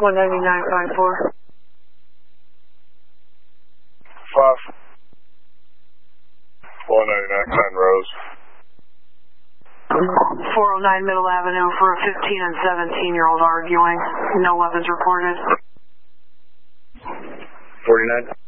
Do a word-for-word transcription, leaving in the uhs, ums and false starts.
one ninety-nine five four. Five. one ninety-nine ten Rose. four oh nine Middle Avenue for a fifteen and seventeen year old arguing. No weapons reported. forty-nine.